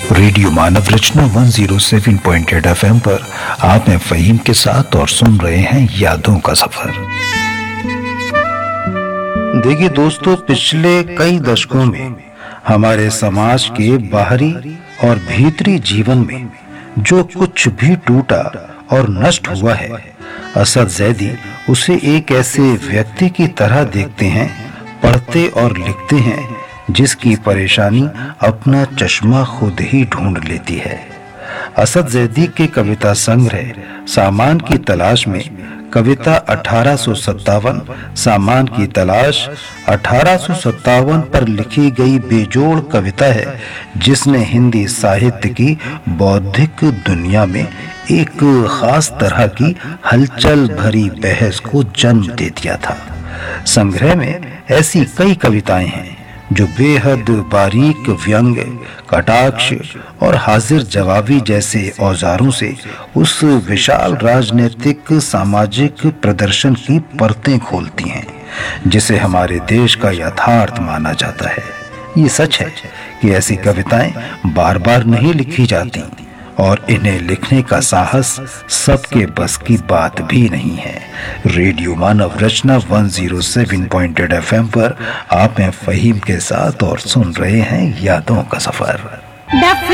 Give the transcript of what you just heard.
Radio मानव रचना 107.8 FM पर आप हैं फहीम के साथ और सुन रहे हैं यादों का सफर। देखिए दोस्तों, पिछले कई दशकों में हमारे समाज के बाहरी और भीतरी जीवन में जो कुछ भी टूटा और नष्ट हुआ है, असद जैदी उसे एक ऐसे व्यक्ति की तरह देखते हैं, पढ़ते और लिखते हैं जिसकी परेशानी अपना चश्मा खुद ही ढूंढ लेती है। असद जैदी के कविता संग्रह सामान की तलाश में कविता 1857 सामान की तलाश 1857 पर लिखी गई बेजोड़ कविता है, जिसने हिंदी साहित्य की बौद्धिक दुनिया में एक खास तरह की हलचल भरी बहस को जन्म दे दिया था। संग्रह में ऐसी कई कविताएं हैं जो बेहद बारीक व्यंग, कटाक्ष और हाजिर जवाबी जैसे औजारों से उस विशाल राजनीतिक सामाजिक प्रदर्शन की परतें खोलती हैं जिसे हमारे देश का यथार्थ माना जाता है। ये सच है कि ऐसी कविताएं बार बार नहीं लिखी जाती और इन्हें लिखने का साहस सबके बस की बात भी नहीं है। रेडियो मानव रचना 107.8 FM पर आप हैं फहीम के साथ और सुन रहे हैं यादों का सफर।